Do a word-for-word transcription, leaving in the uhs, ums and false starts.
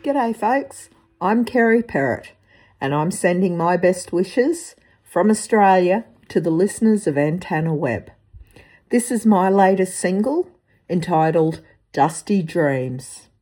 G'day folks, I'm Kerry Perrott and I'm sending my best wishes from Australia to the listeners of Antenna Web. This is my latest single entitled Dusty Dreams.